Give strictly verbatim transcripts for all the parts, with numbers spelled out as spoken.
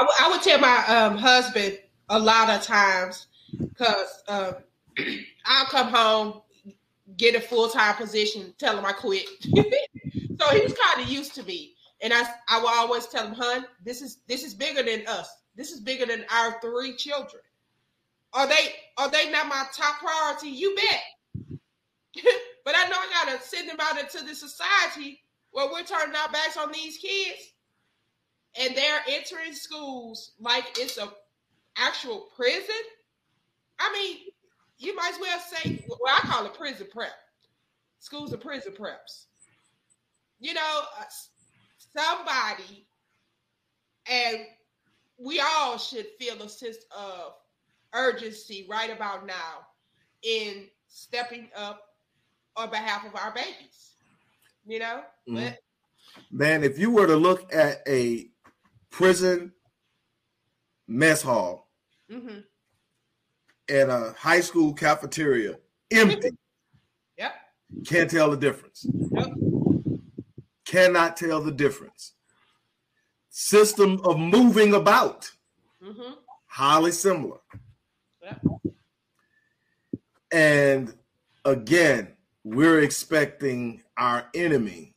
w- I would tell my um, husband a lot of times because um, I'll come home, get a full time position, tell him I quit. So he's kind of used to me, and I I will always tell him, "Hun, this is this is bigger than us. This is bigger than our three children. Are they are they not my top priority? You bet." But I know I gotta send them out into the society where we're turning our backs on these kids, and they're entering schools like it's a actual prison. I mean, you might as well say, well, I call it prison prep. Schools are prison preps. You know, uh, somebody, and we all should feel a sense of urgency right about now in stepping up on behalf of our babies. You know, mm-hmm. But man, if you were to look at a prison mess hall mm-hmm. and a high school cafeteria empty, yep, can't tell the difference. Yep. Cannot tell the difference. System of moving about, mm-hmm. highly similar. Yep. And again, we're expecting our enemy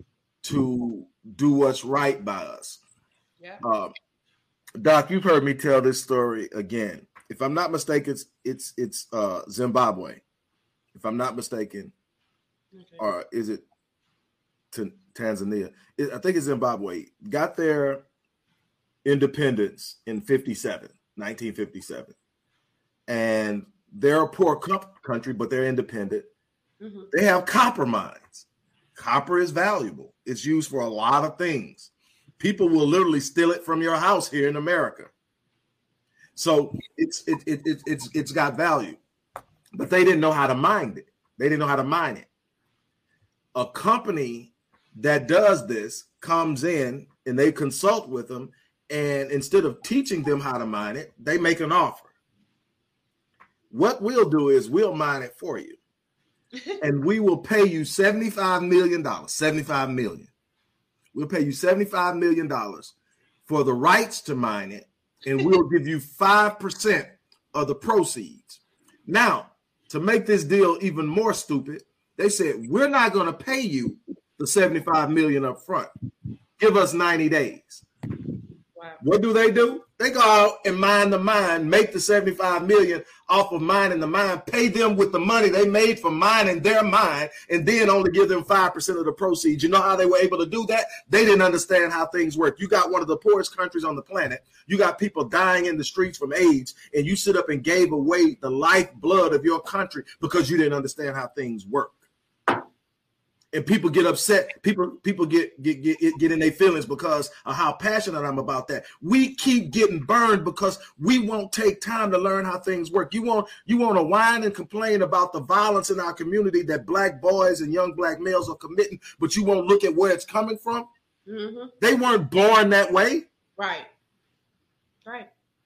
to do what's right by us. Yeah. Uh, Doc, you've heard me tell this story again. If I'm not mistaken, it's it's it's uh, Zimbabwe. If I'm not mistaken, okay. Or is it T- Tanzania? It, I think it's Zimbabwe. Got their independence in fifty-seven, nineteen fifty-seven, and they're a poor country, but they're independent. Mm-hmm. They have copper mines. Copper is valuable. It's used for a lot of things. People will literally steal it from your house here in America. So it's it, it, it it's it's got value, but they didn't know how to mine it. They didn't know how to mine it. A company that does this comes in and they consult with them, and instead of teaching them how to mine it, they make an offer. What we'll do is we'll mine it for you. And we will pay you seventy-five million dollars. seventy-five million dollars. We'll pay you seventy-five million dollars for the rights to mine it, and we'll give you five percent of the proceeds. Now, to make this deal even more stupid, they said, we're not going to pay you the seventy-five million dollars up front. Give us ninety days. Wow. What do they do? They go out and mine the mine, make the seventy-five million dollars off of mining the mine, pay them with the money they made from mining their mine, and then only give them five percent of the proceeds. You know how they were able to do that? They didn't understand how things work. You got one of the poorest countries on the planet. You got people dying in the streets from AIDS, and you sit up and gave away the lifeblood of your country because you didn't understand how things work. And people get upset. People people get, get get get in their feelings because of how passionate I'm about that. We keep getting burned because we won't take time to learn how things work. You want you want to whine and complain about the violence in our community that black boys and young black males are committing, but you won't look at where it's coming from. Mm-hmm. They weren't born that way. Right. Right.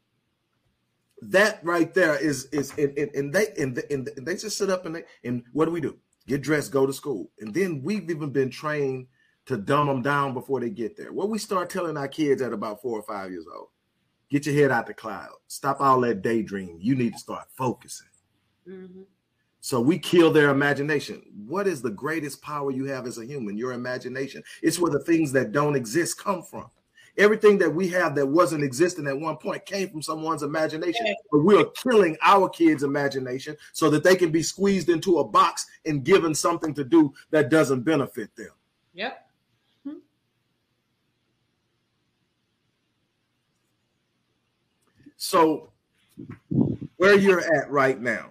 That right there is is and, and, and they and, and they just sit up and they and what do we do? Get dressed, go to school. And then we've even been trained to dumb them down before they get there. What we start telling our kids at about four or five years old, get your head out the cloud. Stop all that daydream. You need to start focusing. Mm-hmm. So we kill their imagination. What is the greatest power you have as a human? Your imagination. It's where the things that don't exist come from. Everything that we have that wasn't existing at one point came from someone's imagination. But we are killing our kids' imagination so that they can be squeezed into a box and given something to do that doesn't benefit them. Yep. Hmm. So where you're at right now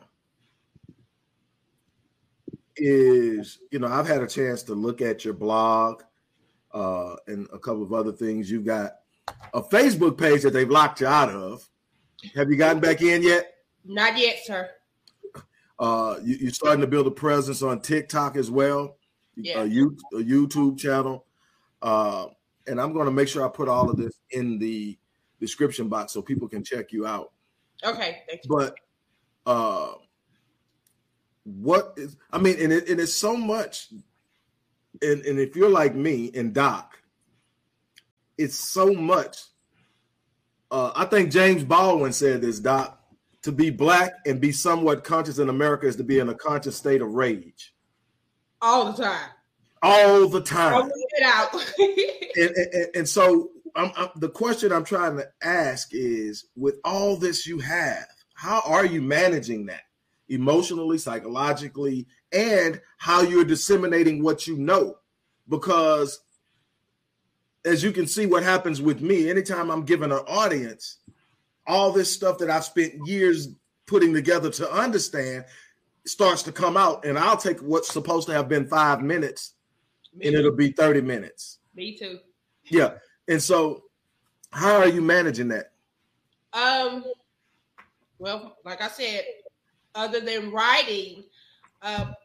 is, you know, I've had a chance to look at your blog. Uh, and a couple of other things. You've got a Facebook page that they've locked you out of. Have you gotten back in yet? Not yet, sir. Uh, you, you're starting to build a presence on TikTok as well. Yeah. A, you, a YouTube channel. Uh, and I'm going to make sure I put all of this in the description box so people can check you out. Okay, thank you. But uh, what is, I mean, and, it, and it's so much. And, and if you're like me and Doc, it's so much uh, I think James Baldwin said this, Doc. To be black and be somewhat conscious in America is to be in a conscious state of rage. All the time. All the time. I'll it out. and, and, and so I'm, I'm, the question I'm trying to ask is, with all this you have, how are you managing that emotionally, psychologically, and how you're disseminating what you know? Because as you can see what happens with me, anytime I'm giving an audience all this stuff that I've spent years putting together to understand starts to come out, and I'll take what's supposed to have been five minutes Me and too. It'll be thirty minutes. Me too. Yeah. And so how are you managing that? Um, well, like I said, other than writing, um,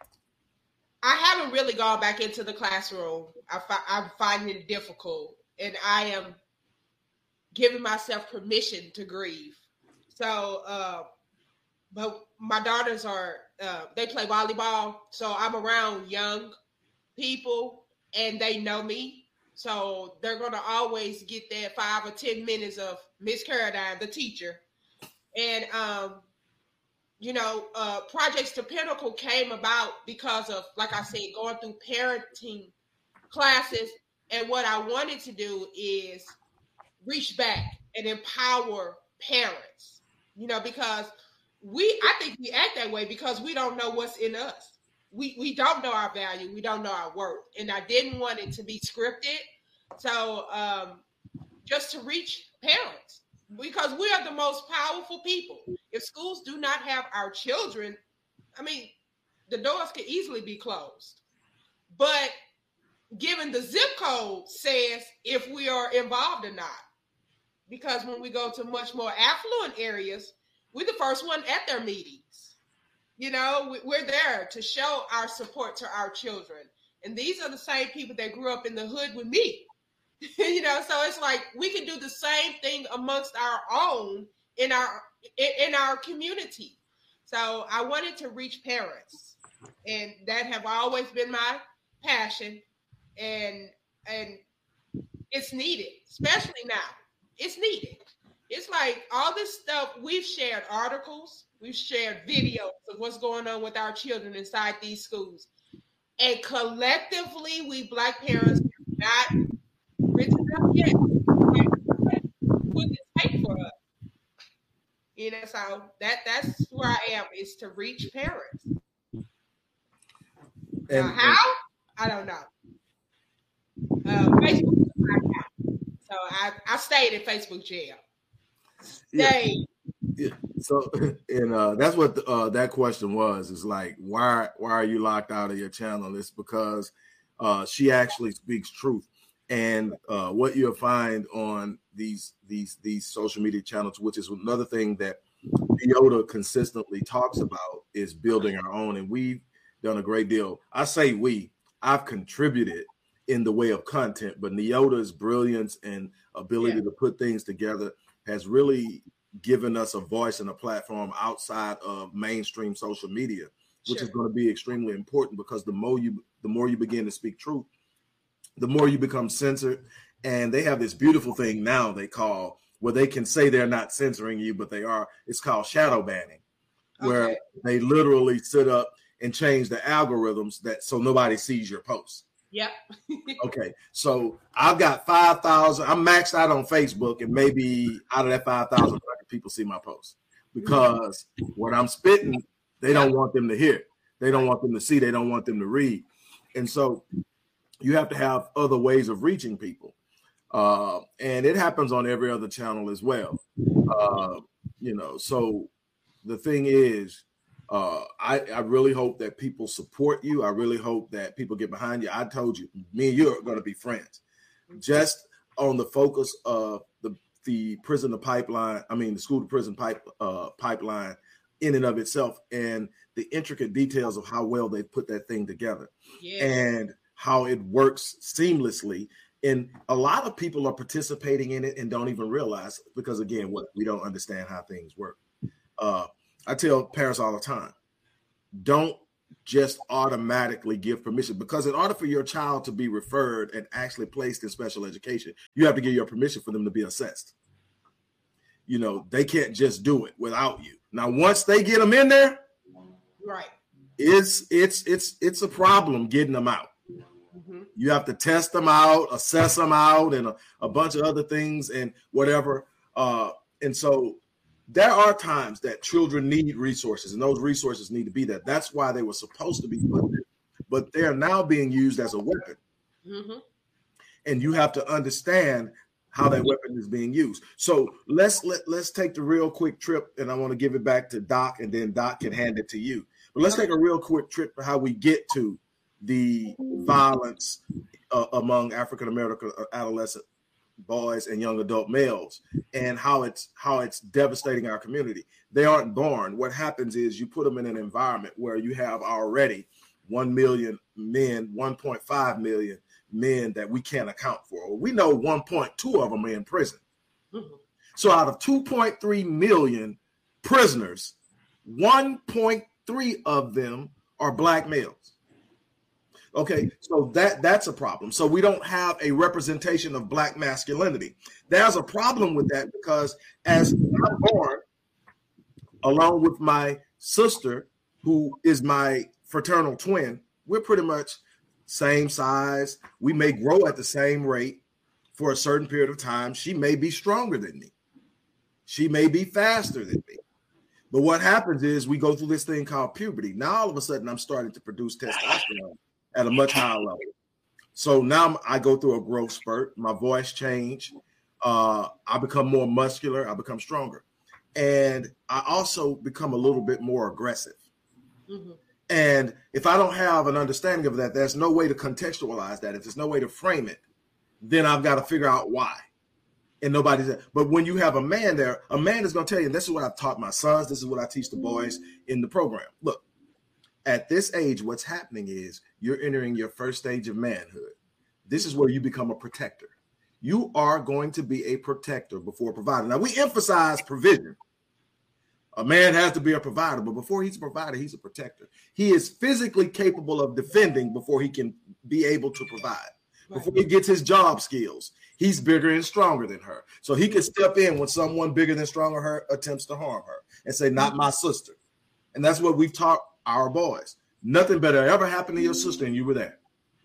I haven't really gone back into the classroom. I fi- I'm finding it difficult, and I am giving myself permission to grieve. So, uh, but my daughters are, uh, they play volleyball. So I'm around young people and they know me. So they're going to always get that five or ten minutes of Miss Caradine, the teacher. And, um, you know, uh, Projects to Pinnacle came about because of, like I said, going through parenting classes. And what I wanted to do is reach back and empower parents, you know, because we, I think we act that way because we don't know what's in us. We we don't know our value. We don't know our worth. And I didn't want it to be scripted. So um, just to reach parents, because we are the most powerful people. If schools do not have our children, I mean, the doors could easily be closed. But given the zip code says if we are involved or not. Because when we go to much more affluent areas, we're the first one at their meetings. You know, we're there to show our support to our children. And these are the same people that grew up in the hood with me. You know, so it's like we can do the same thing amongst our own in our in our community. So I wanted to reach parents, and that have always been my passion. And and it's needed, especially now. It's needed. It's like all this stuff, we've shared articles, we've shared videos of what's going on with our children inside these schools. And collectively, we Black parents have not risen up yet. What would this take for us? You know, so that, that's where I am, is to reach parents. And, now, how? I don't know. Uh, Facebook is my account. So I, I stayed in Facebook jail. Stayed. Yeah. yeah. So, and uh, that's what the, uh, that question was. Is like, why why are you locked out of your channel? It's because uh, she actually speaks truth. And uh, what you'll find on these these these social media channels, which is another thing that Neota consistently talks about, is building our own. And we've done a great deal. I say we. I've contributed in the way of content, but Neota's brilliance and ability yeah. to put things together has really given us a voice and a platform outside of mainstream social media, which sure. is going to be extremely important, because the more you the more you begin to speak truth, the more you become censored. And they have this beautiful thing now they call, where they can say they're not censoring you, but they are. It's called shadow banning, where okay. they literally sit up and change the algorithms that so nobody sees your posts. Yep. Okay, so I've got five thousand. I'm maxed out on Facebook, and maybe out of that five thousand people see my posts, because what I'm spitting, they don't want them to hear. They don't want them to see. They don't want them to read. And so you have to have other ways of reaching people. Uh, and it happens on every other channel as well. Uh, you know, so the thing is, Uh, I, I really hope that people support you. I really hope that people get behind you. I told you, me and you are going to be friends. Just on the focus of the the prison to pipeline, I mean, the school to prison pipe uh, pipeline in and of itself, and the intricate details of how well they put that thing together, yeah. and how it works seamlessly. And a lot of people are participating in it and don't even realize, because again, what we don't understand how things work. Uh, I tell parents all the time, don't just automatically give permission, because in order for your child to be referred and actually placed in special education, you have to give your permission for them to be assessed. you know, they can't just do it without you. Now, once they get them in there, right, it's it's it's it's a problem getting them out. Mm-hmm. You have to test them out, assess them out, and a, a bunch of other things and whatever. Uh, and so there are times that children need resources, and those resources need to be there. That's why they were supposed to be funded, but they're now being used as a weapon. Mm-hmm. And you have to understand how that weapon is being used. So let's let, let's take the real quick trip, and I want to give it back to Doc, and then Doc can hand it to you. But let's take a real quick trip to how we get to the violence uh, among African American adolescent boys and young adult males, and how it's how it's devastating our community. They aren't born. What happens is you put them in an environment where you have already one million men, one point five million men that we can't account for. We know one point two of them are in prison. Mm-hmm. So out of two point three million prisoners, one point three of them are Black males. Okay, so that that's a problem. So we don't have a representation of Black masculinity. There's a problem with that because as I'm born, along with my sister, who is my fraternal twin, we're pretty much same size. We may grow at the same rate for a certain period of time. She may be stronger than me. She may be faster than me. But what happens is we go through this thing called puberty. Now, all of a sudden, I'm starting to produce testosterone at a much higher level. So now I go through a growth spurt. My voice change. Uh, I become more muscular. I become stronger. And I also become a little bit more aggressive. Mm-hmm. And if I don't have an understanding of that, there's no way to contextualize that. If there's no way to frame it, then I've got to figure out why. And nobody's there. But when you have a man there, a man is going to tell you, and this is what I've taught my sons, this is what I teach the boys in the program. Look, at this age, what's happening is you're entering your first stage of manhood. This is where you become a protector. You are going to be a protector before a provider. Now, we emphasize provision. A man has to be a provider, but before he's a provider, he's a protector. He is physically capable of defending before he can be able to provide. Right. Before he gets his job skills, he's bigger and stronger than her. So he can step in when someone bigger than stronger her attempts to harm her and say, not my sister. And that's what we've taught our boys. Nothing better ever happened to your sister and you were there.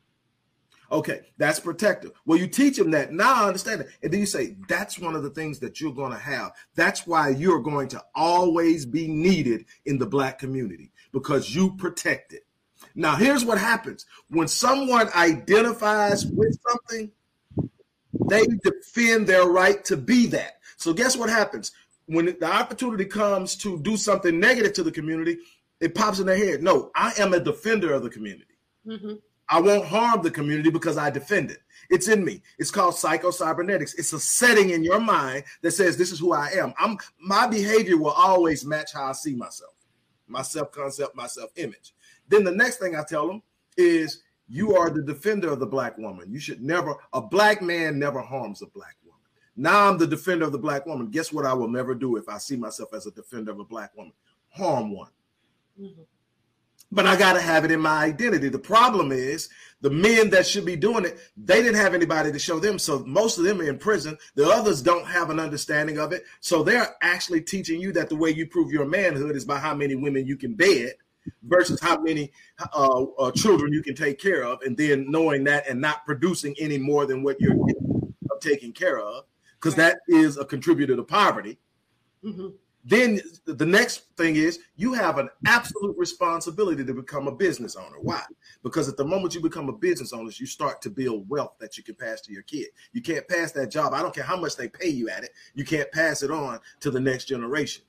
Okay, that's protective. Well, you teach them that. Now I understand it. And then you say, that's one of the things that you're going to have. That's why you're going to always be needed in the Black community, because you protect it. Now, here's what happens. When someone identifies with something, they defend their right to be that. So guess what happens? When the opportunity comes to do something negative to the community, it pops in their head. No, I am a defender of the community. Mm-hmm. I won't harm the community because I defend it. It's in me. It's called psycho-cybernetics. It's a setting in your mind that says this is who I am. I'm my behavior will always match how I see myself, my self-concept, my self-image. Then the next thing I tell them is you are the defender of the Black woman. You should never, a Black man never harms a Black woman. Now I'm the defender of the Black woman. Guess what I will never do if I see myself as a defender of a Black woman? Harm one. Mm-hmm. But I got to have it in my identity. The problem is the men that should be doing it, they didn't have anybody to show them. So most of them are in prison. The others don't have an understanding of it. So they're actually teaching you that the way you prove your manhood is by how many women you can bed versus how many uh, uh, children you can take care of. And then knowing that and not producing any more than what you're taking care of, because that is a contributor to poverty. Mm-hmm. Then the next thing is you have an absolute responsibility to become a business owner. Why? Because at the moment you become a business owner, you start to build wealth that you can pass to your kid. You can't pass that job. I don't care how much they pay you at it. You can't pass it on to the next generation.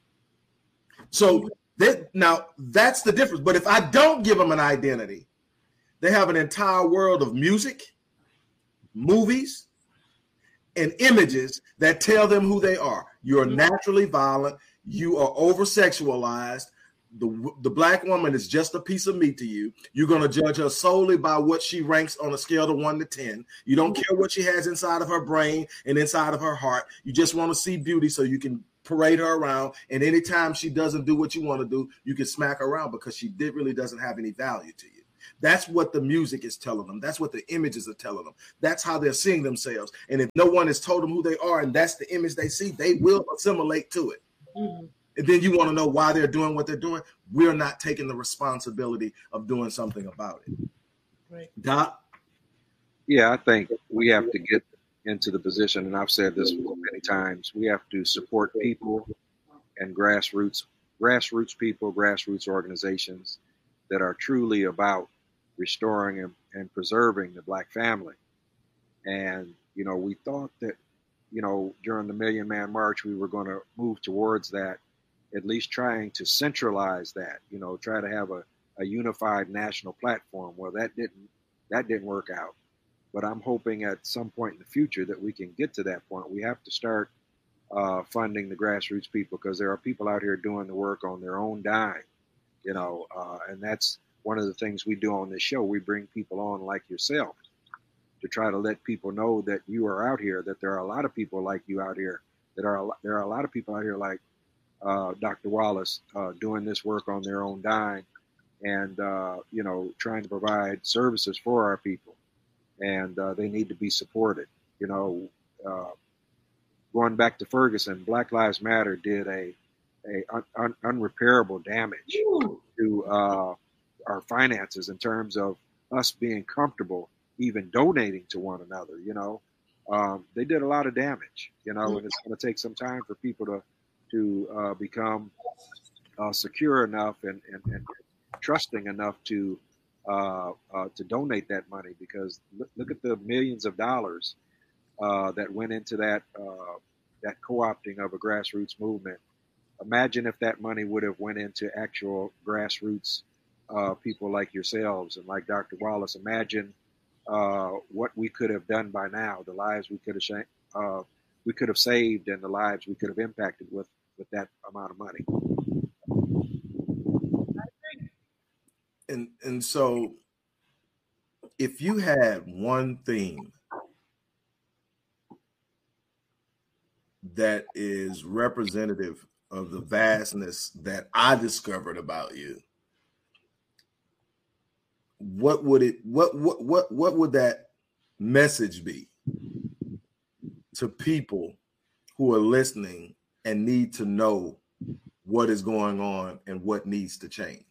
So that, now that's the difference. But if I don't give them an identity, they have an entire world of music, movies, and images that tell them who they are. You're naturally violent. You are over-sexualized. The, the Black woman is just a piece of meat to you. You're going to judge her solely by what she ranks on a scale of one to ten. You don't care what she has inside of her brain and inside of her heart. You just want to see beauty so you can parade her around. And anytime she doesn't do what you want to do, you can smack her around because she did, really doesn't have any value to you. That's what the music is telling them. That's what the images are telling them. That's how they're seeing themselves. And if no one has told them who they are and that's the image they see, they will assimilate to it. Mm-hmm. And then you want to know why they're doing what they're doing. We're not taking the responsibility of doing something about it. Right. Doc? Yeah, I think we have to get into the position, and I've said this many times, we have to support people and grassroots, grassroots people, grassroots organizations that are truly about restoring and, and preserving the Black family. And, you know, we thought that, you know, during the Million Man March, we were going to move towards that, at least trying to centralize that, you know, try to have a, a unified national platform. Well, that didn't, that didn't work out. But I'm hoping at some point in the future that we can get to that point. We have to start uh, funding the grassroots people, because there are people out here doing the work on their own dime, you know, uh, and that's one of the things we do on this show. We bring people on like yourself to try to let people know that you are out here, that there are a lot of people like you out here, that are a lot, there are a lot of people out here like uh, Doctor Wallace uh, doing this work on their own dime and, uh, you know, trying to provide services for our people. And uh, they need to be supported. You know, uh, going back to Ferguson, Black Lives Matter did a, a un, un, unrepairable damage Ooh. to uh, our finances in terms of us being comfortable even donating to one another. You know, um, they did a lot of damage. You know, and it's going to take some time for people to to uh, become uh, secure enough and, and, and trusting enough to. Uh, uh, to donate that money, because look, look at the millions of dollars uh, that went into that uh, that co-opting of a grassroots movement. Imagine if that money would have went into actual grassroots uh, people like yourselves and like Doctor Wallace. Imagine uh, what we could have done by now, the lives we could have sh- uh, we could have saved, and the lives we could have impacted with with that amount of money. And and so if you had one theme that is representative of the vastness that I discovered about you, what would it what what what what would that message be to people who are listening and need to know what is going on and what needs to change?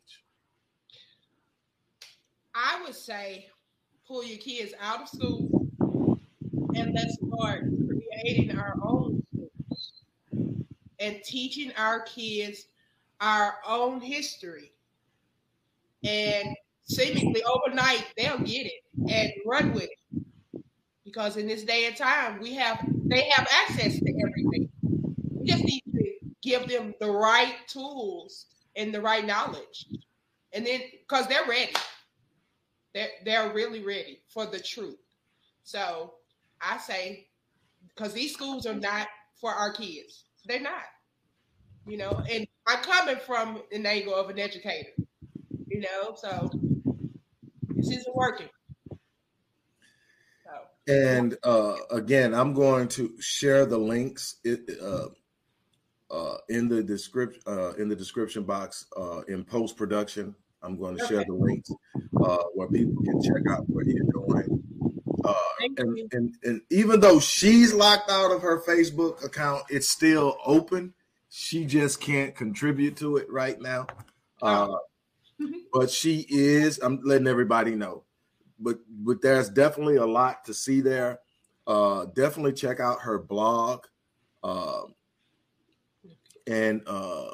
I would say pull your kids out of school and let's start creating our own schools and teaching our kids our own history. And seemingly overnight, they'll get it and run with it. Because in this day and time, we have they have access to everything. We just need to give them the right tools and the right knowledge. And then, because they're ready. They're, they're really ready for the truth. So I say, because these schools are not for our kids. They're not. You know, and I'm coming from an angle of an educator. You know, so this isn't working. So. And uh, again, I'm going to share the links uh, uh, in the description uh, in the description box uh, in post production. I'm going to okay. share the links uh, where people can check out what you're doing. Uh, and, and, and even though she's locked out of her Facebook account, it's still open. She just can't contribute to it right now. Uh, but she is, I'm letting everybody know. But but there's definitely a lot to see there. Uh, definitely check out her blog. Uh, and uh,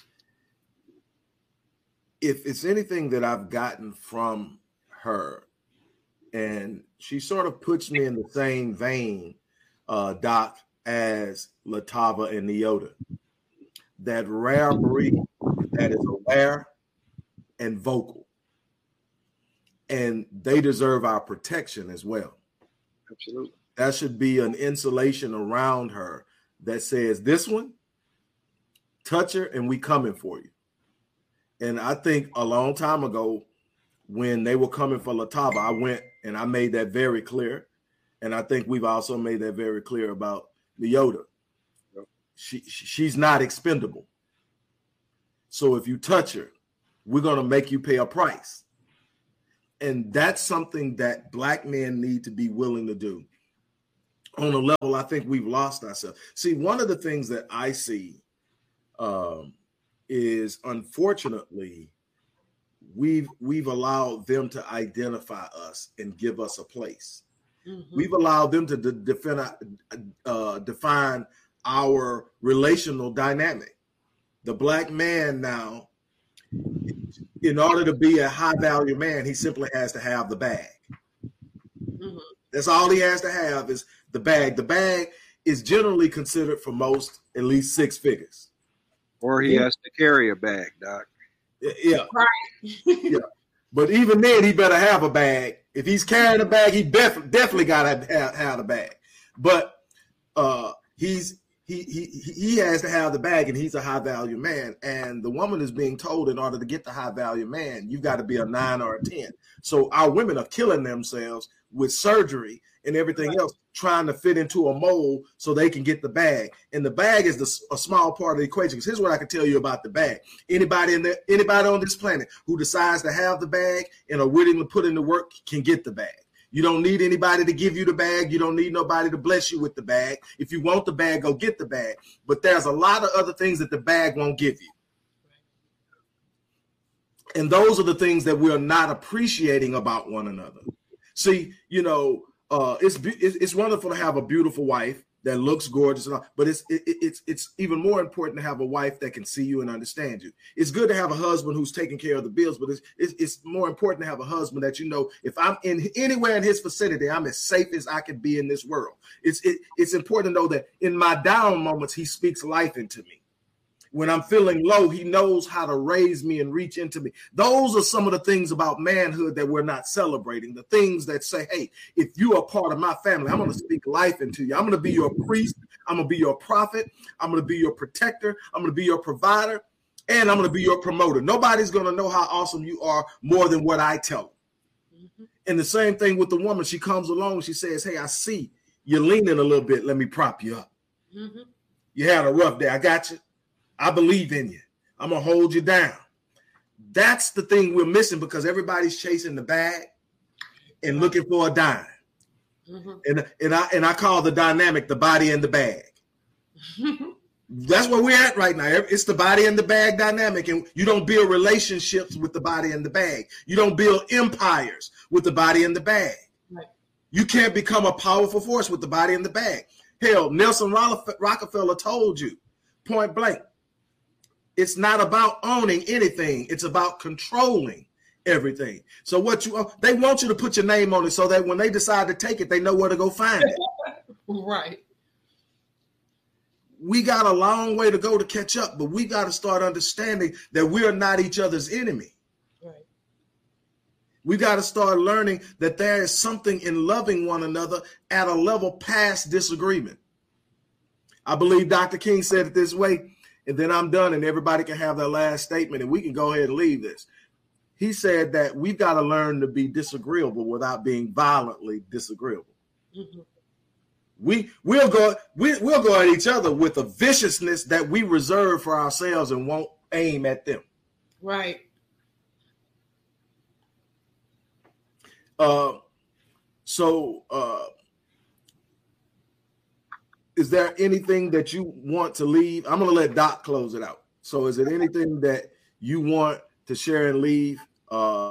if it's anything that I've gotten from her, and she sort of puts me in the same vein, uh, Doc, as Latava and Neota. That rare breed that is aware and vocal. And they deserve our protection as well. Absolutely. That should be an insulation around her that says, this one, touch her and we coming for you. And I think a long time ago, when they were coming for Latava, I went and I made that very clear. And I think we've also made that very clear about Neota. Yep. She, she's not expendable. So if you touch her, we're going to make you pay a price. And that's something that Black men need to be willing to do. On a level, I think we've lost ourselves. See, one of the things that I see um, is, unfortunately, we've we've allowed them to identify us and give us a place. Mm-hmm. We've allowed them to de- define, uh, define our relational dynamic. The Black man now, in order to be a high value man, he simply has to have the bag. Mm-hmm. That's all he has to have is the bag. The bag is generally considered for most at least six figures. Or he yeah. has to carry a bag, Doc. Yeah. Right. Yeah. But even then, he better have a bag. If he's carrying a bag, he def- definitely got to have, have a bag. But uh, he's he he he has to have the bag, and he's a high value man. And the woman is being told, in order to get the high value man, you've got to be a nine or a ten. So our women are killing themselves with surgery and everything right. else, trying to fit into a mold so they can get the bag. And the bag is the, a small part of the equation. Because here's what I can tell you about the bag. Anybody in the, anybody on this planet who decides to have the bag and are willing to put in the work can get the bag. You don't need anybody to give you the bag. You don't need nobody to bless you with the bag. If you want the bag, go get the bag. But there's a lot of other things that the bag won't give you. And those are the things that we're not appreciating about one another. See, you know, uh, it's it's wonderful to have a beautiful wife that looks gorgeous, and all, but it's it, it's it's even more important to have a wife that can see you and understand you. It's good to have a husband who's taking care of the bills, but it's it's, it's more important to have a husband that, you know, if I'm in anywhere in his vicinity, I'm as safe as I can be in this world. It's it, it's important to know that in my down moments, he speaks life into me. When I'm feeling low, he knows how to raise me and reach into me. Those are some of the things about manhood that we're not celebrating. The things that say, hey, if you are part of my family, I'm going to speak life into you. I'm going to be your priest. I'm going to be your prophet. I'm going to be your protector. I'm going to be your provider. And I'm going to be your promoter. Nobody's going to know how awesome you are more than what I tell them. Mm-hmm. And the same thing with the woman. She comes along. She says, hey, I see you're leaning a little bit. Let me prop you up. Mm-hmm. You had a rough day. I got you. I believe in you. I'm going to hold you down. That's the thing we're missing, because everybody's chasing the bag and looking for a dime. Mm-hmm. And, and, I, and I call the dynamic the body and the bag. That's where we're at right now. It's the body and the bag dynamic. And you don't build relationships with the body and the bag. You don't build empires with the body and the bag. Right. You can't become a powerful force with the body and the bag. Hell, Nelson Rockefeller told you, point blank, it's not about owning anything. It's about controlling everything. So what you they want you to put your name on it so that when they decide to take it, they know where to go find it. Right. We got a long way to go to catch up, but we got to start understanding that we are not each other's enemy. Right. We got to start learning that there is something in loving one another at a level past disagreement. I believe Doctor King said it this way, and then I'm done, and everybody can have their last statement, and we can go ahead and leave this. He said that we've got to learn to be disagreeable without being violently disagreeable. Mm-hmm. We we'll go we, we'll go at each other with a viciousness that we reserve for ourselves and won't aim at them. Right. Uh, so. Uh, Is there anything that you want to leave? I'm going to let Doc close it out. So is it anything that you want to share and leave? Uh,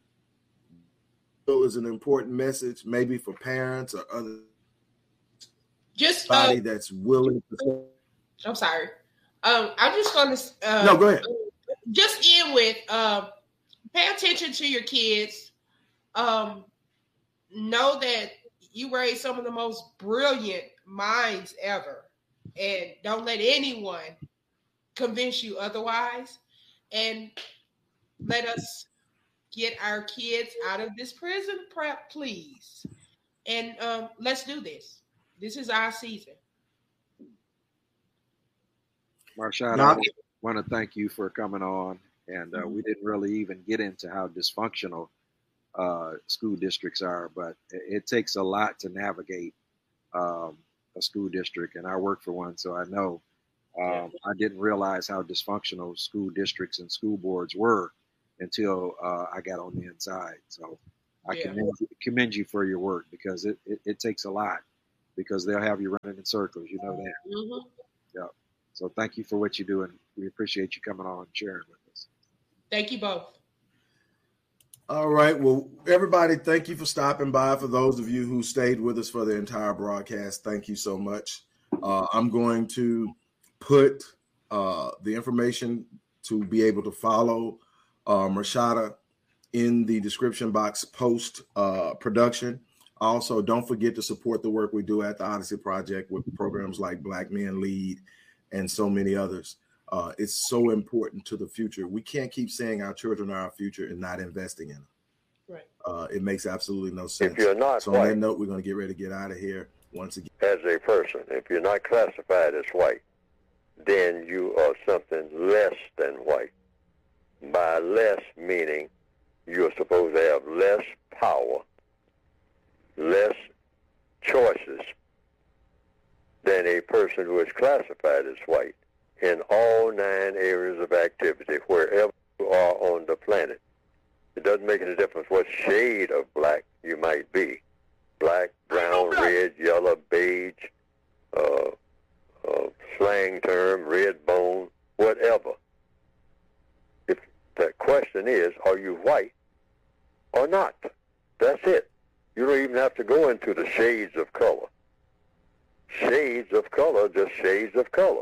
is an important message maybe for parents or other just body uh, that's willing to. I'm sorry. Um, I'm just going to. Uh, no, go ahead. Just end with uh, pay attention to your kids. Um, know that you raise some of the most brilliant minds ever, and don't let anyone convince you otherwise, and let us get our kids out of this prison prep, please. And um, let's do this. This is our season. Marshad, I want to thank you for coming on, and uh, we didn't really even get into how dysfunctional uh, school districts are, but it, it takes a lot to navigate um, a school district, and I work for one, so I know. Um, I didn't realize how dysfunctional school districts and school boards were until uh, I got on the inside. So I Yeah. commend, you, commend you for your work, because it, it, it takes a lot, because they'll have you running in circles. You know that. Mm-hmm. Yeah. So thank you for what you do, and we appreciate you coming on and sharing with us. Thank you both. All right. Well, everybody, thank you for stopping by. For those of you who stayed with us for the entire broadcast, thank you so much. Uh, I'm going to put uh, the information to be able to follow um, Rashada in the description box post uh, production. Also, don't forget to support the work we do at the Odyssey Project with programs like Black Men Lead and so many others. Uh, it's so important to the future. We can't keep saying our children are our future and not investing in them. Right. Uh, it makes absolutely no sense. If you're not so white, on that note, we're going to get ready to get out of here once again. As a person, if you're not classified as white, then you are something less than white. By less meaning you're supposed to have less power, less choices than a person who is classified as white in all nine areas of activity, wherever you are on the planet. It doesn't make any difference what shade of black you might be. Black, brown, red, yellow, beige, uh, uh, slang term, red bone, whatever. If the question is, are you white or not? That's it. You don't even have to go into the shades of color. Shades of color, just shades of color.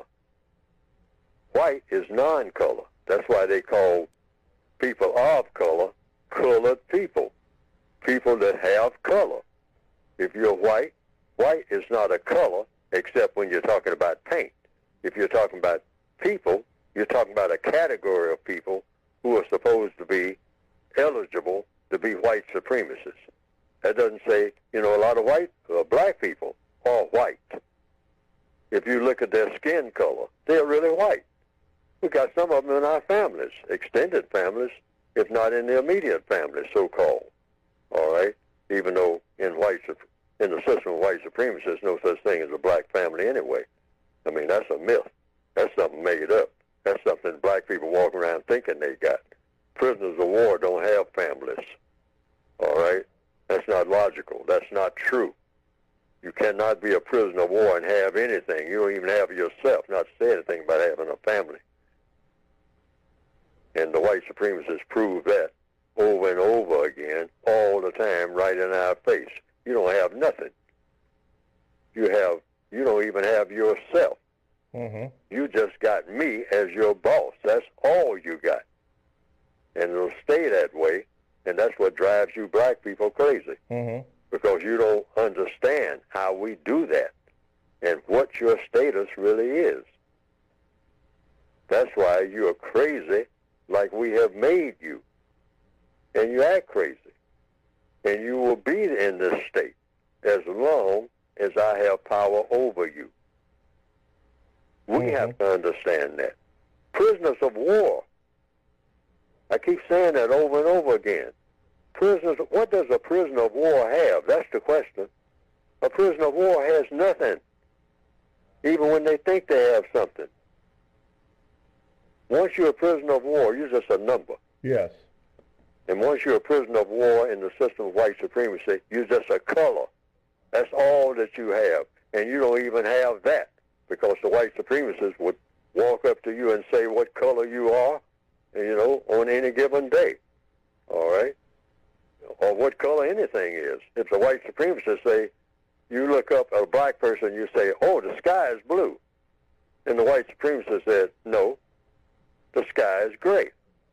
White is non-color. That's why they call people of color colored people, people that have color. If you're white, white is not a color except when you're talking about paint. If you're talking about people, you're talking about a category of people who are supposed to be eligible to be white supremacists. That doesn't say, you know, a lot of white, uh, black people are white. If you look at their skin color, they're really white. We've got some of them in our families, extended families, if not in the immediate family, so-called. All right? Even though in white in the system of white supremacy, there's no such thing as a black family anyway. I mean, that's a myth. That's something made up. That's something black people walk around thinking they got. Prisoners of war don't have families. All right? That's not logical. That's not true. You cannot be a prisoner of war and have anything. You don't even have yourself, not to say anything about having a family. And the white supremacists prove that over and over again, all the time, right in our face. You don't have nothing. You have, you don't even have yourself. Mm-hmm. You just got me as your boss. That's all you got. And it'll stay that way, and that's what drives you black people crazy. Mm-hmm. Because you don't understand how we do that and what your status really is. That's why you're crazy like we have made you. And you act crazy. And you will be in this state as long as I have power over you. We Mm-hmm. have to understand that. Prisoners of war. I keep saying that over and over again. Prisoners, what does a prisoner of war have? That's the question. A prisoner of war has nothing, even when they think they have something. Once you're a prisoner of war, you're just a number. Yes. And once you're a prisoner of war in the system of white supremacy, you're just a color. That's all that you have. And you don't even have that, because the white supremacists would walk up to you and say what color you are, you know, on any given day. All right? Or what color anything is. If the white supremacists say, you look up at a black person, you say, oh, the sky is blue. And the white supremacist said, no, the sky is gray.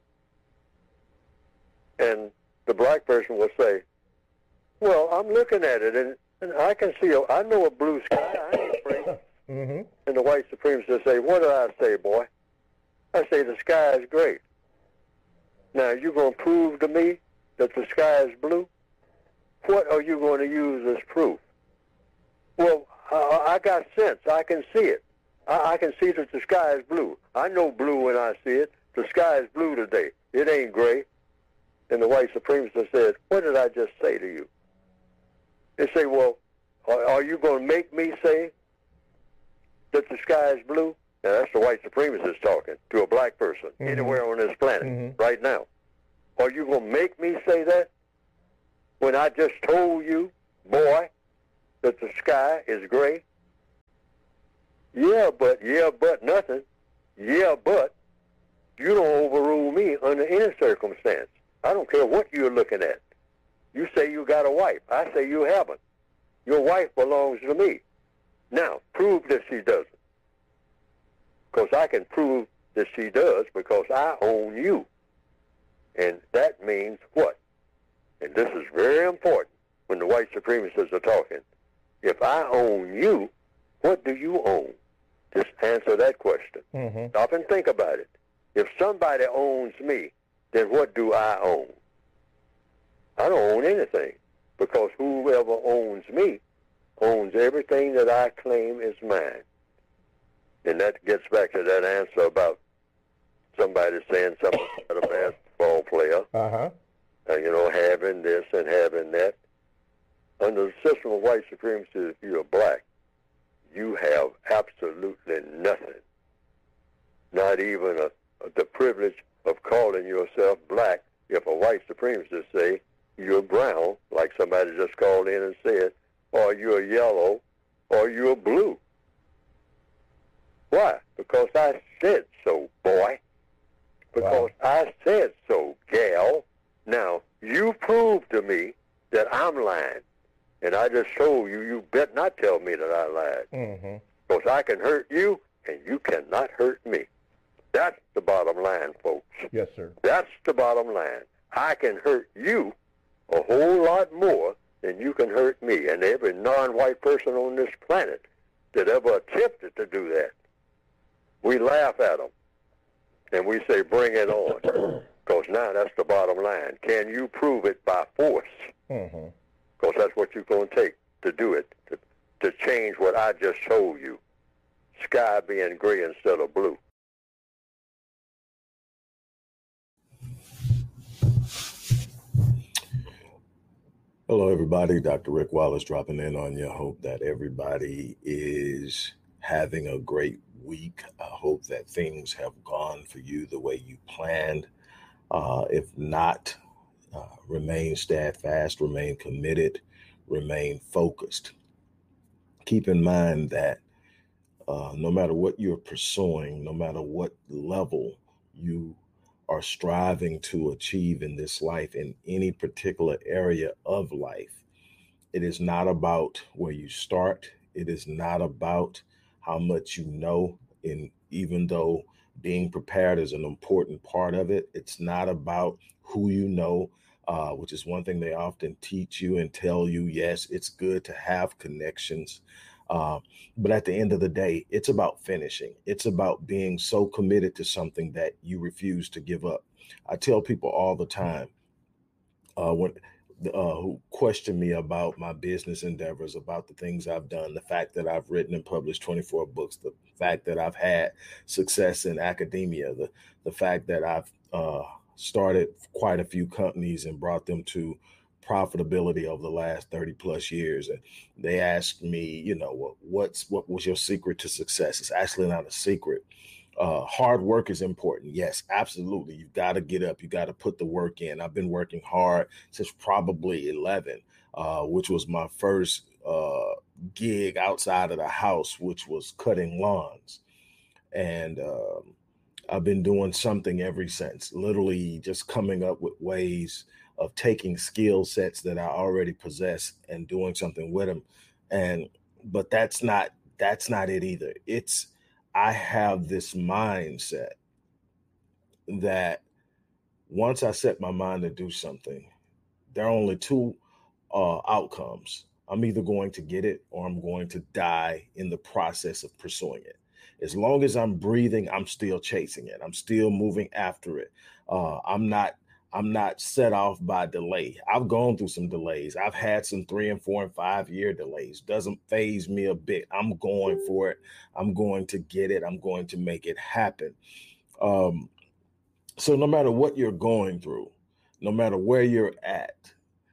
And the black person will say, well, I'm looking at it, and, and I can see, a, I know a blue sky, I ain't afraid. Mm-hmm. And the white supremacist say, what did I say, boy? I say the sky is gray. Now, you going to prove to me that the sky is blue? What are you going to use as proof? Well, uh, I got sense. I can see it. I, I can see that the sky is blue. I know blue when I see it. The sky is blue today. It ain't gray. And the white supremacist said, what did I just say to you? They say, well, are, are you going to make me say that the sky is blue? Now, that's the white supremacist talking to a black person Mm-hmm. anywhere on this planet Mm-hmm. right now. Are you going to make me say that when I just told you, boy, that the sky is gray? Yeah, but, yeah, but nothing. Yeah, but you don't overrule me under any circumstance. I don't care what you're looking at. You say you got a wife. I say you haven't. Your wife belongs to me. Now, prove that she doesn't. Because I can prove that she does because I own you. And that means what? And this is very important when the white supremacists are talking. If I own you, what do you own? Just answer that question. Mm-hmm. Stop and think about it. If somebody owns me, then what do I own? I don't own anything, because whoever owns me owns everything that I claim is mine. And that gets back to that answer about somebody saying something about a basketball player, uh-huh. uh, you know, having this and having that. Under the system of white supremacy, if you're black, you have absolutely nothing. Not even a, a, the privilege of calling yourself black if a white supremacist say you're brown, like somebody just called in and said, or you're yellow, or you're blue. Why? Because I said so, boy. Because wow. I said so, gal. Now, you prove to me that I'm lying. And I just told you, you bet not tell me that I lied. Mm-hmm. Because I can hurt you, and you cannot hurt me. That's the bottom line, folks. Yes, sir. That's the bottom line. I can hurt you a whole lot more than you can hurt me. And every non-white person on this planet that ever attempted to do that, we laugh at them. And we say, bring it on. Because now that's the bottom line. Can you prove it by force? Mm-hmm. Because that's what you're going to take to do it, to, to change what I just showed you. Sky being gray instead of blue. Hello, everybody. Doctor Rick Wallace dropping in on you. I hope that everybody is having a great week. I hope that things have gone for you the way you planned. Uh, if not, uh, remain steadfast, remain committed, remain focused. Keep in mind that uh, no matter what you're pursuing, no matter what level you are striving to achieve in this life, in any particular area of life, it is not about where you start. It is not about how much you know. And even though being prepared is an important part of it, it's not about who you know, uh, which is one thing they often teach you and tell you. Yes, it's good to have connections. Uh, but at the end of the day, it's about finishing. It's about being so committed to something that you refuse to give up. I tell people all the time uh, when uh, who question me about my business endeavors, about the things I've done, the fact that I've written and published twenty-four books, the fact that I've had success in academia, the, the fact that I've uh, started quite a few companies and brought them to profitability over the last thirty plus years. And they asked me, you know, what, what's, what was your secret to success? It's actually not a secret. Uh, hard work is important. Yes, absolutely. You've got to get up. You got to put the work in. I've been working hard since probably eleven, uh, which was my first uh, gig outside of the house, which was cutting lawns. And um, I've been doing something ever since, literally just coming up with ways of taking skill sets that I already possess and doing something with them. And, but that's not, that's not it either. It's, I have this mindset that once I set my mind to do something, there are only two uh, outcomes. I'm either going to get it or I'm going to die in the process of pursuing it. As long as I'm breathing, I'm still chasing it. I'm still moving after it. Uh, I'm not I'm not set off by delay. I've gone through some delays. I've had some three and four and five year delays. Doesn't faze me a bit. I'm going for it. I'm going to get it. I'm going to make it happen. Um, so no matter what you're going through, no matter where you're at,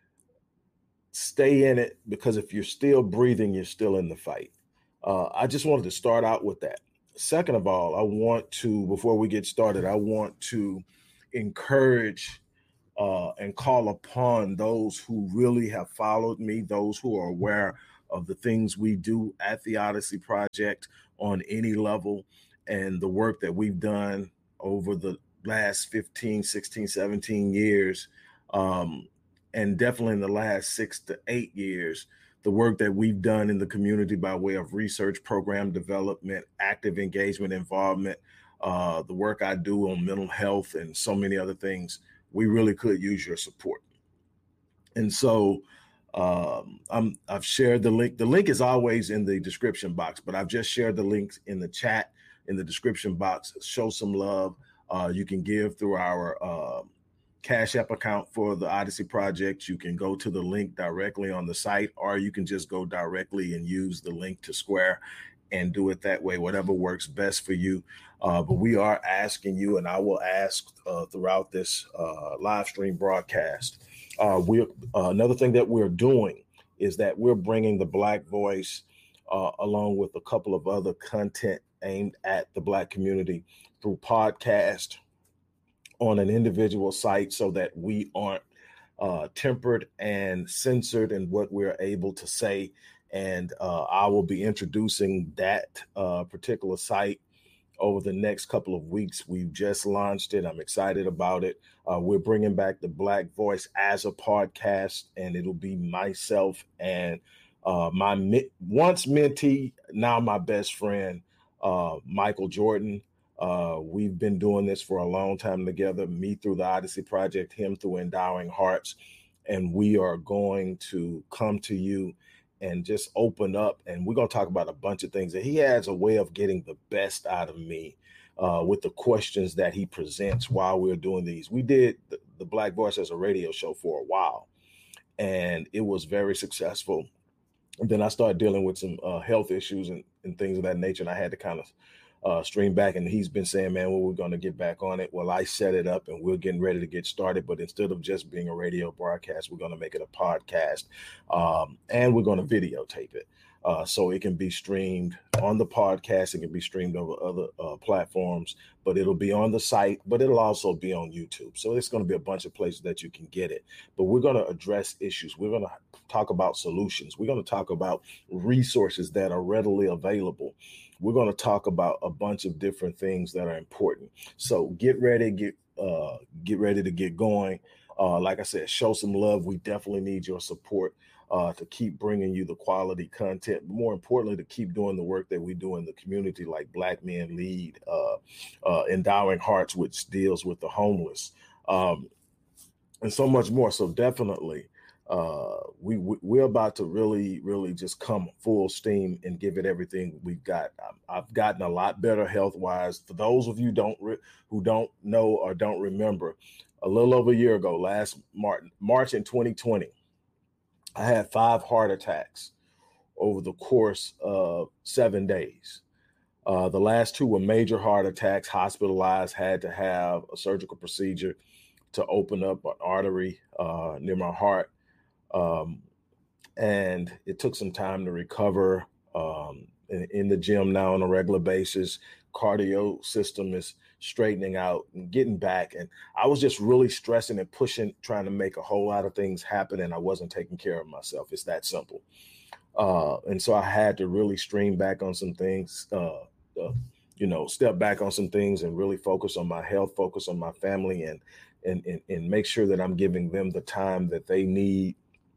stay in it, because if you're still breathing, you're still in the fight. Uh, I just wanted to start out with that. Second of all, I want to, before we get started, I want to encourage uh, and call upon those who really have followed me, those who are aware of the things we do at the Odyssey Project on any level, and the work that we've done over the last fifteen, sixteen, seventeen years, um, and definitely in the last six to eight years, the work that we've done in the community by way of research, program development, active engagement, involvement, uh, the work I do on mental health and so many other things. We really could use your support. And so um, I'm, I've shared the link. The link is always in the description box, but I've just shared the links in the chat, in the description box. Show some love. Uh, you can give through our uh, Cash App account for the Odyssey Project. You can go to the link directly on the site, or you can just go directly and use the link to Square and do it that way, whatever works best for you. Uh, but we are asking you, and I will ask uh, throughout this uh, live stream broadcast. Uh, we uh, another thing that we're doing is that we're bringing the Black voice uh, along with a couple of other content aimed at the Black community through podcast on an individual site, so that we aren't uh, tempered and censored in what we're able to say. And uh, I will be introducing that uh, particular site over the next couple of weeks. We've just launched it. I'm excited about it. Uh, we're bringing back the Black voice as a podcast, and it'll be myself and uh, my mi- once mentee, now my best friend, uh, Michael Jordan. Uh, we've been doing this for a long time together, me through the Odyssey Project, him through Endowing Hearts. And we are going to come to you and just open up. And we're going to talk about a bunch of things. And he has a way of getting the best out of me uh, with the questions that he presents while we're doing these. We did the, the Black Voice as a radio show for a while, and it was very successful. And then I started dealing with some uh, health issues and, and things of that nature. And I had to kind of Uh, stream back, and he's been saying, man, well, we're going to get back on it. Well, I set it up and we're getting ready to get started. But instead of just being a radio broadcast, we're going to make it a podcast, um, and we're going to videotape it. Uh, so it can be streamed on the podcast. It can be streamed over other uh, platforms, but it'll be on the site, but it'll also be on YouTube. So it's going to be a bunch of places that you can get it. But we're going to address issues. We're going to talk about solutions. We're going to talk about resources that are readily available. We're going to talk about a bunch of different things that are important. So get ready, get uh, get ready to get going. Uh, like I said, show some love. We definitely need your support uh, to keep bringing you the quality content. But more importantly, to keep doing the work that we do in the community, like Black Men Lead, uh, uh, Endowing Hearts, which deals with the homeless, um, and so much more. So definitely. Uh, we, we we're about to really, really just come full steam and give it everything we've got. I've, I've gotten a lot better health wise. For those of you don't re- who don't know or don't remember, a little over a year ago, last March, March in twenty twenty, I had five heart attacks over the course of seven days. Uh, the last two were major heart attacks, hospitalized, had to have a surgical procedure to open up an artery uh, near my heart. Um, and it took some time to recover. Um, in, in the gym now on a regular basis, cardio system is straightening out and getting back. And I was just really stressing and pushing, trying to make a whole lot of things happen. And I wasn't taking care of myself. It's that simple. Uh, and so I had to really stream back on some things, uh, uh, you know, step back on some things and really focus on my health, focus on my family, and, and, and, and make sure that I'm giving them the time that they need.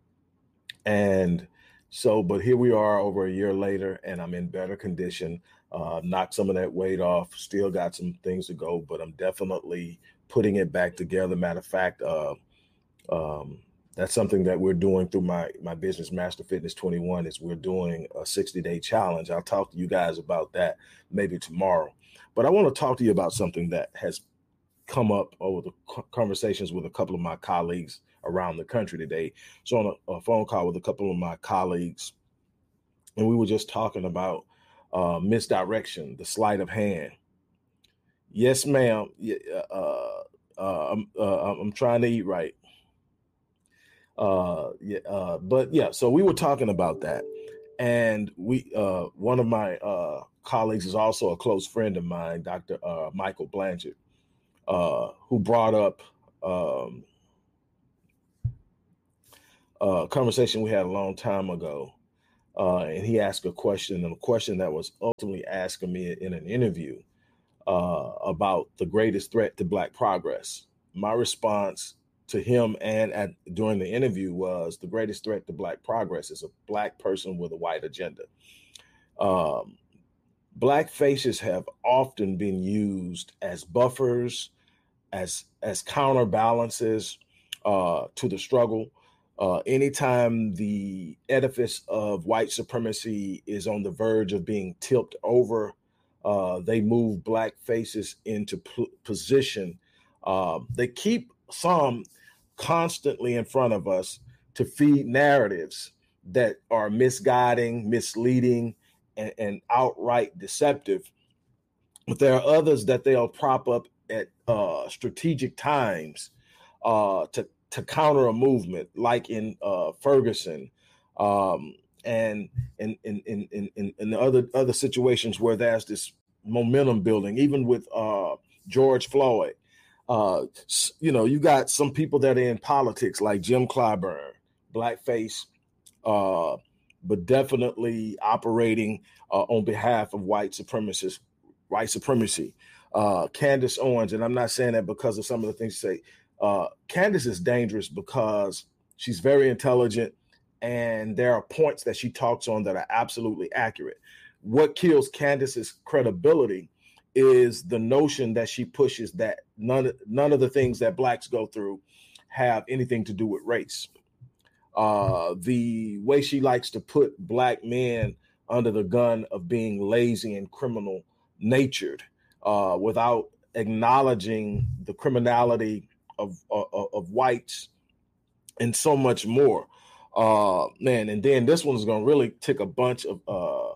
And so, but here we are over a year later, and I'm in better condition, uh, knocked some of that weight off, still got some things to go, but I'm definitely putting it back together. Matter of fact, uh, um, that's something that we're doing through my, my business, Master Fitness twenty-one, is we're doing a sixty day challenge. I'll talk to you guys about that maybe tomorrow, but I want to talk to you about something that has come up over the conversations with a couple of my colleagues around the country today. So on a, a phone call with a couple of my colleagues, and we were just talking about uh, misdirection, the sleight of hand. Yes, ma'am. Uh, uh, I'm, uh, I'm trying to eat right. Uh, yeah, uh, but yeah, so we were talking about that, and we uh, one of my uh, colleagues is also a close friend of mine, Doctor Uh, Michael Blanchard, uh, who brought up. Um, uh, conversation we had a long time ago. Uh, and he asked a question, and a question that was ultimately asked of me in an interview uh, about the greatest threat to Black progress. My response to him and at, during the interview was the greatest threat to Black progress is a Black person with a white agenda. Um, Black faces have often been used as buffers, as as counterbalances uh, to the struggle. Uh, anytime the edifice of white supremacy is on the verge of being tipped over, uh, they move Black faces into p- position. Uh, they keep some constantly in front of us to feed narratives that are misguiding, misleading, and, and outright deceptive. But there are others that they'll prop up at uh, strategic times uh, to to counter a movement, like in uh, Ferguson, um, and in in in in in other other situations where there's this momentum building, even with uh, George Floyd. Uh, you know, you got some people that are in politics, like Jim Clyburn, blackface, uh, but definitely operating uh, on behalf of white supremacists, white supremacy. Uh, Candace Owens, and I'm not saying that because of some of the things you say. Uh, Candace is dangerous because she's very intelligent, and there are points that she talks on that are absolutely accurate. What kills Candace's credibility is the notion that she pushes that none, none of the things that Blacks go through have anything to do with race. Uh, the way she likes to put Black men under the gun of being lazy and criminal natured uh, without acknowledging the criminality of, of, of whites and so much more. Uh, man, and then this one's going to really tick a bunch of uh,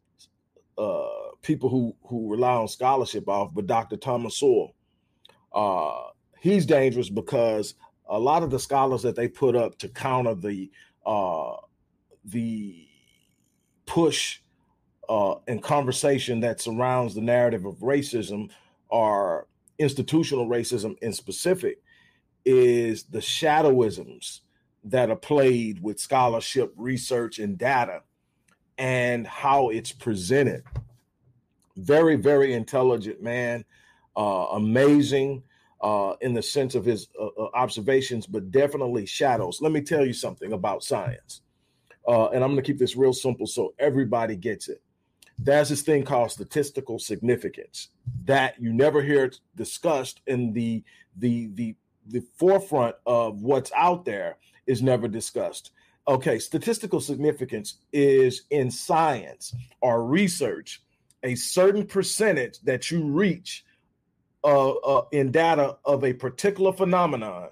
uh, people who, who rely on scholarship off, but Doctor Thomas Sowell, uh, he's dangerous because a lot of the scholars that they put up to counter the uh, the push uh, and conversation that surrounds the narrative of racism are institutional racism in specific, is the shadowisms that are played with scholarship, research, and data, and how it's presented. Very, very intelligent man, uh, amazing uh, in the sense of his uh, observations, but definitely shadows. Let me tell you something about science. Uh, and I'm going to keep this real simple so everybody gets it. There's this thing called statistical significance that you never hear discussed in the the the the forefront of what's out there is never discussed. Okay, statistical significance is in science or research, a certain percentage that you reach uh, uh, in data of a particular phenomenon.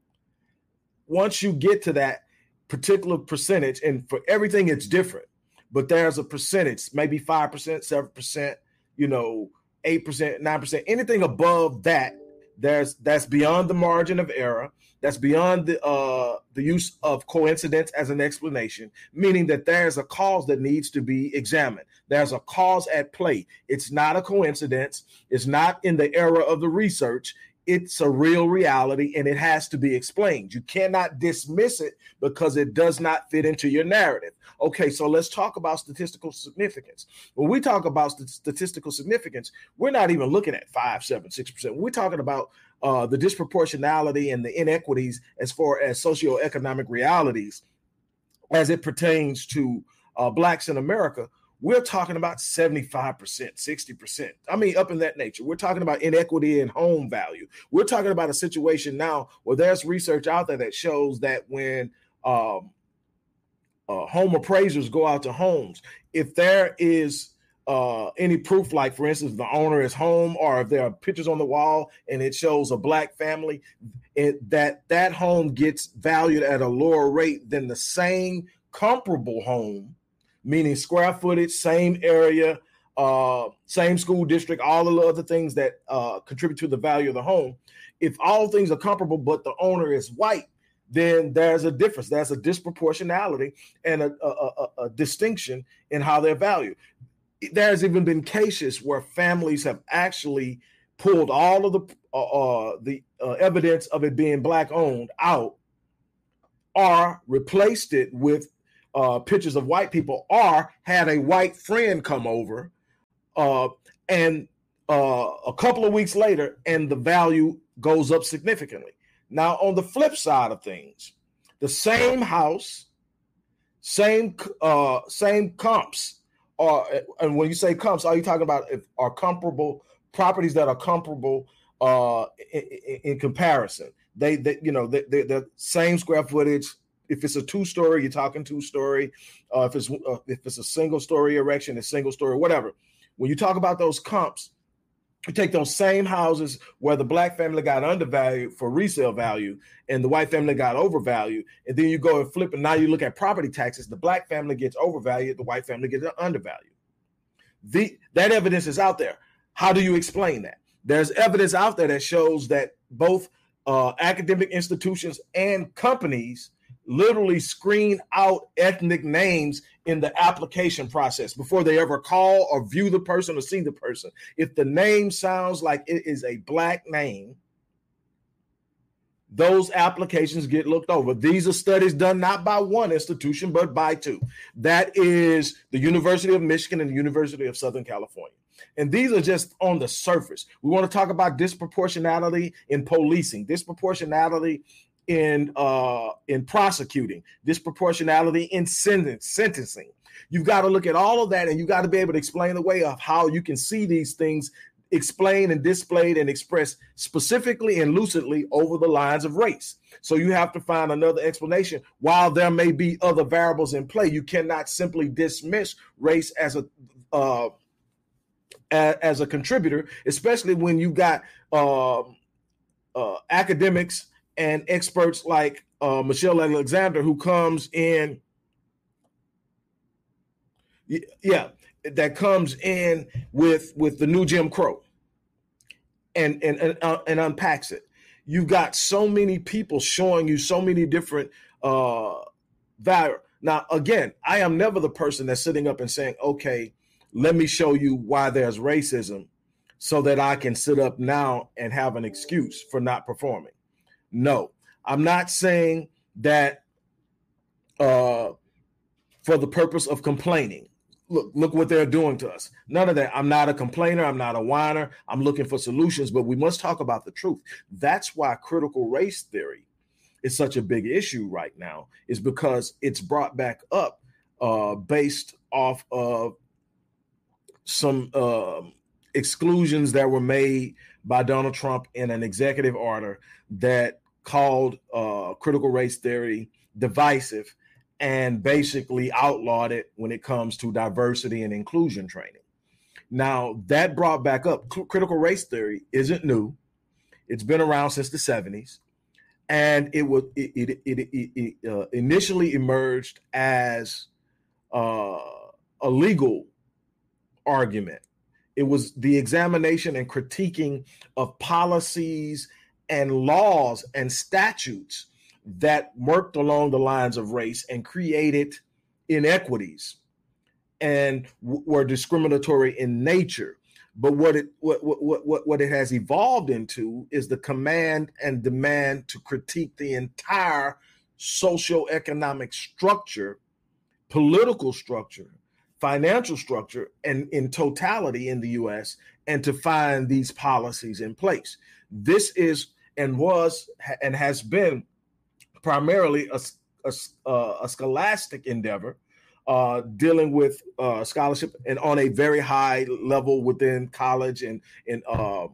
Once you get to that particular percentage, and for everything it's different, but there's a percentage, maybe five percent, seven percent, you know, eight percent, nine percent, anything above that, there's that's beyond the margin of error. That's beyond the uh, the use of coincidence as an explanation, meaning that there's a cause that needs to be examined. There's a cause at play. It's not a coincidence. It's not in the era of the research. It's a real reality, and it has to be explained. You cannot dismiss it because it does not fit into your narrative. Okay, so let's talk about statistical significance. When we talk about st- statistical significance, we're not even looking at five, seven, six percent. We're talking about uh, the disproportionality and the inequities as far as socioeconomic realities as it pertains to uh, Blacks in America. We're talking about seventy-five percent, sixty percent. I mean, up in that nature. We're talking about inequity in home value. We're talking about a situation now where there's research out there that shows that when um, uh, home appraisers go out to homes, if there is uh, any proof, like, for instance, the owner is home, or if there are pictures on the wall and it shows a Black family, it, that that home gets valued at a lower rate than the same comparable home, meaning square footage, same area, uh, same school district, all of the other things that uh, contribute to the value of the home. If all things are comparable, but the owner is white, then there's a difference. There's a disproportionality and a, a, a, a distinction in how they're valued. There's even been cases where families have actually pulled all of the uh, uh, the uh, evidence of it being Black owned out or replaced it with uh, pictures of white people, or had a white friend come over, uh, and uh, a couple of weeks later, and the value goes up significantly. Now, on the flip side of things, the same house, same uh, same comps, are, and when you say comps, are you talking about if are comparable properties that are comparable uh, in, in comparison? They, they, you know, they, they, the same square footage. If it's a two-story, you're talking two-story. Uh, if it's uh, if it's a single-story erection, it's single-story, whatever. When you talk about those comps, you take those same houses where the black family got undervalued for resale value and the white family got overvalued, and then you go and flip, and now you look at property taxes. The black family gets overvalued, the white family gets undervalued. The, that evidence is out there. How do you explain that? There's evidence out there that shows that both uh, academic institutions and companies literally screen out ethnic names in the application process before they ever call or view the person or see the person. If the name sounds like it is a black name, those applications get looked over. These are studies done not by one institution, but by two. That is the University of Michigan and the University of Southern California. And these are just on the surface. We want to talk about disproportionality in policing, disproportionality in uh, in prosecuting, disproportionality in sentence, sentencing. You've got to look at all of that, and you got to be able to explain the way of how you can see these things explained and displayed and expressed specifically and lucidly over the lines of race. So you have to find another explanation. While there may be other variables in play, you cannot simply dismiss race as a uh, as, as a contributor, especially when you got uh, uh, academics and experts like uh, Michelle Alexander, who comes in, yeah, that comes in with with the new Jim Crow, and and and, uh, and unpacks it. You've got so many people showing you so many different uh, value. Now, again, I am never the person that's sitting up and saying, "Okay, let me show you why there's racism," so that I can sit up now and have an excuse for not performing. No, I'm not saying that uh, for the purpose of complaining. Look, look what they're doing to us. None of that. I'm not a complainer. I'm not a whiner. I'm looking for solutions, but we must talk about the truth. That's why critical race theory is such a big issue right now, is because it's brought back up uh, based off of some uh, exclusions that were made by Donald Trump in an executive order that called uh, critical race theory divisive and basically outlawed it when it comes to diversity and inclusion training. Now, that brought back up critical race theory isn't new. It's been around since the seventies, and it was it, it, it, it, it uh, initially emerged as uh, a legal argument. It was the examination and critiquing of policies and laws and statutes that worked along the lines of race and created inequities and w- were discriminatory in nature. But what it what, what what what it has evolved into is the command and demand to critique the entire socioeconomic structure, political structure, financial structure, and in totality in the U S, and to find these policies in place. This is and was and has been primarily a, a, a scholastic endeavor, uh, dealing with uh, scholarship and on a very high level within college and and uh,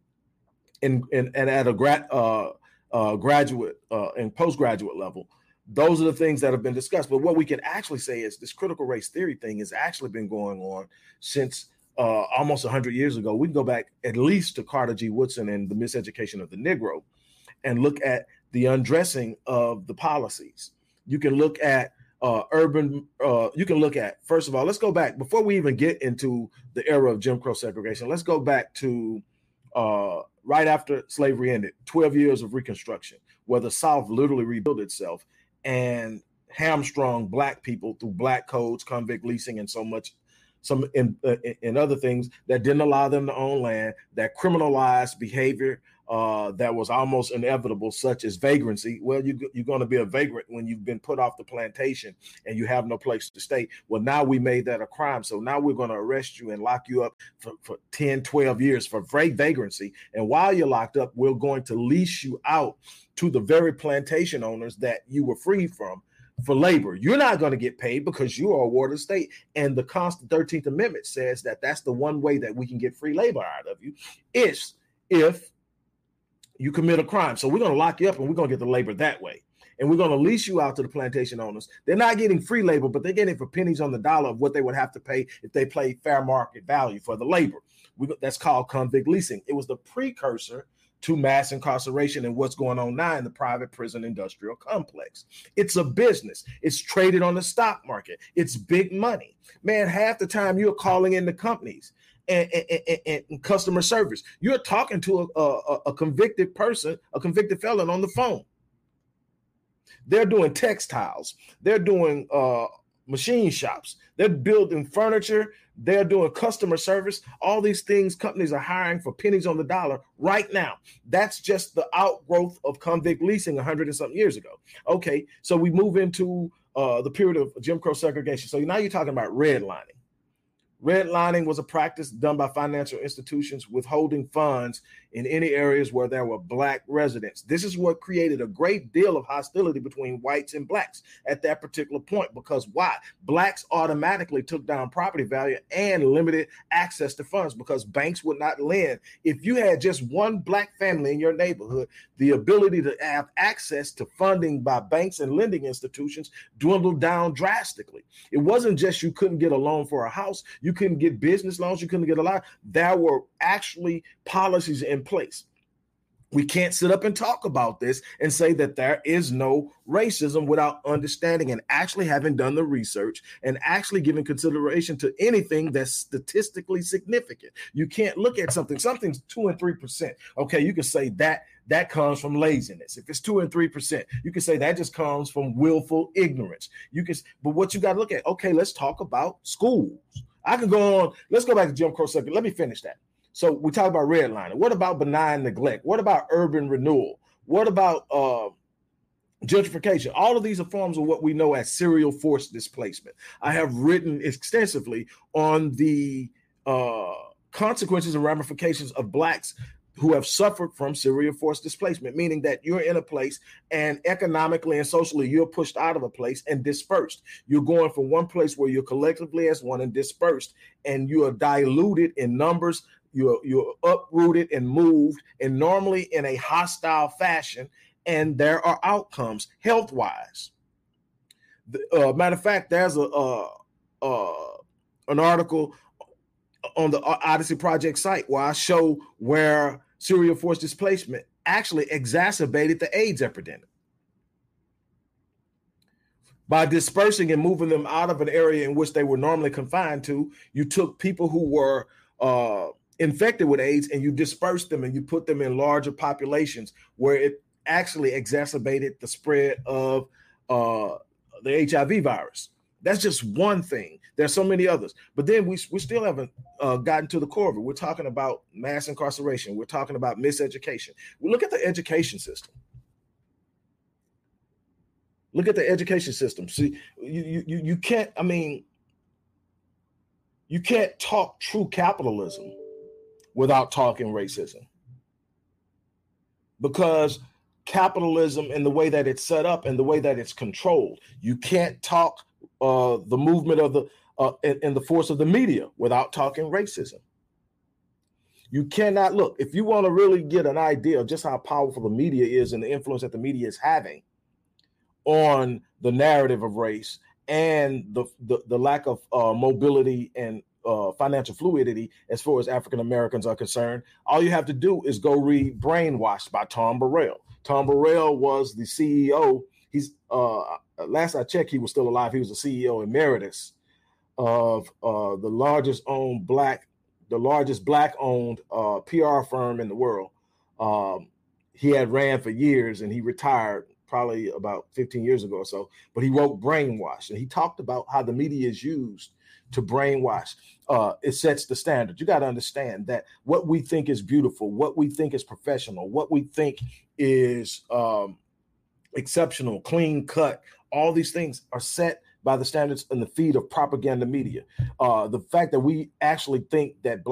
and, and and at a grad uh, uh, graduate uh, and postgraduate level. Those are the things that have been discussed. But what we can actually say is this critical race theory thing has actually been going on since uh, almost one hundred years ago. We can go back at least to Carter G. Woodson and the Miseducation of the Negro and look at the undressing of the policies. You can look at uh, urban, uh, you can look at, first of all, let's go back, before we even get into the era of Jim Crow segregation, let's go back to uh, right after slavery ended, twelve years of Reconstruction, where the South literally rebuilt itself and hamstrung Black people through black codes, convict leasing, and so much, some in, uh, in other things that didn't allow them to own land, that criminalized behavior uh, that was almost inevitable, such as vagrancy. Well, you, you're going to be a vagrant when you've been put off the plantation and you have no place to stay. Well, now we made that a crime. So now we're going to arrest you and lock you up for, for ten, twelve years for vagrancy. And while you're locked up, we're going to lease you out to the very plantation owners that you were freed from for labor. You're not going to get paid because you are a ward of the state. And the constant thirteenth Amendment says that that's the one way that we can get free labor out of you is if you commit a crime. So we're going to lock you up and we're going to get the labor that way. And we're going to lease you out to the plantation owners. They're not getting free labor, but they're getting it for pennies on the dollar of what they would have to pay if they pay fair market value for the labor. We, that's called convict leasing. It was the precursor to mass incarceration and what's going on now in the private prison industrial complex. It's a business. It's traded on the stock market. It's big money. Man, half the time you're calling in the companies and, and, and, and customer service. You're talking to a, a, a convicted person, a convicted felon on the phone. They're doing textiles. They're doing uh, machine shops. They're building furniture. They're doing customer service. All these things companies are hiring for pennies on the dollar right now. That's just the outgrowth of convict leasing a hundred and something years ago. Okay, so we move into uh, the period of Jim Crow segregation. So now you're talking about redlining. Redlining was a practice done by financial institutions withholding funds in any areas where there were black residents. This is what created a great deal of hostility between whites and blacks at that particular point. Because why? Blacks automatically took down property value and limited access to funds because banks would not lend. If you had just one black family in your neighborhood, the ability to have access to funding by banks and lending institutions dwindled down drastically. It wasn't just you couldn't get a loan for a house. You couldn't get business loans. You couldn't get a lot. There were actually policies in place. We can't sit up and talk about this and say that there is no racism without understanding and actually having done the research and actually giving consideration to anything that's statistically significant. You can't look at something, something's two and three percent. Okay, you can say that that comes from laziness. If it's two and three percent, you can say that just comes from willful ignorance. You can, but what you got to look at, okay, let's talk about schools. I can go on. Let's go back to Jim Crow second. Let me finish that. So we talk about redlining. What about benign neglect? What about urban renewal? What about uh, gentrification? All of these are forms of what we know as serial forced displacement. I have written extensively on the uh, consequences and ramifications of blacks who have suffered from serial forced displacement, meaning that you're in a place and economically and socially you're pushed out of a place and dispersed. You're going from one place where you're collectively as one and dispersed, and you are diluted in numbers. You're, you're uprooted and moved, and normally in a hostile fashion, and there are outcomes health-wise. The, uh, matter of fact, there's a uh, uh, an article on the Odyssey Project site where I show where serial forced displacement actually exacerbated the AIDS epidemic. By dispersing and moving them out of an area in which they were normally confined to, you took people who were uh, infected with AIDS and you dispersed them and you put them in larger populations where it actually exacerbated the spread of uh, the H I V virus. That's just one thing. There's so many others. But then we, we still haven't uh, gotten to the core of it. We're talking about mass incarceration. We're talking about miseducation. We look at the education system. Look at the education system. See, you, you, you can't, I mean, you can't talk true capitalism without talking racism. Because capitalism and the way that it's set up and the way that it's controlled, you can't talk uh, the movement of the uh, and, and the force of the media without talking racism. You cannot look, if you want to really get an idea of just how powerful the media is and the influence that the media is having on the narrative of race and the the, the lack of uh, mobility and uh, financial fluidity as far as African Americans are concerned, all you have to do is go read Brainwashed by Tom Burrell. Tom Burrell was the C E O. He's uh, last I checked, he was still alive. He was the C E O emeritus of uh, the largest owned black, the largest black owned uh, P R firm in the world. Um, he had ran for years and he retired probably about fifteen years ago or so, but he wrote Brainwashed, and he talked about how the media is used to brainwash. Uh, it sets the standard. You got to understand that what we think is beautiful, what we think is professional, what we think is um, exceptional, clean cut, all these things are set by the standards and the feed of propaganda media. Uh, the fact that we actually think that black